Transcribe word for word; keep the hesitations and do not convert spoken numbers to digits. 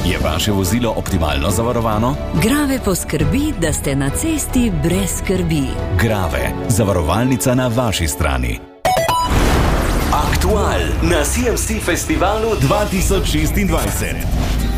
Je vaše vozilo optimalno zavarovano? Grave poskrbi, da ste na cesti brez skrbi. Grave, zavarovalnica na vaši strani. Aktual na C M C Festivalu dva tisoč šestindvajset.